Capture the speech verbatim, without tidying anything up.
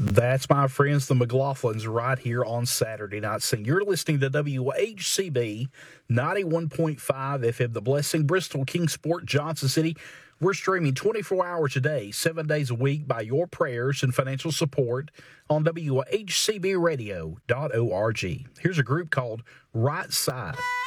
That's, my friends, the McLaughlins right here on Saturday Night Sing. You're listening to W H C B ninety-one point five F M, The Blessing, Bristol, Kingsport, Johnson City. We're streaming twenty-four hours a day, seven days a week by your prayers and financial support on W H C B radio dot org. Here's a group called Right Side.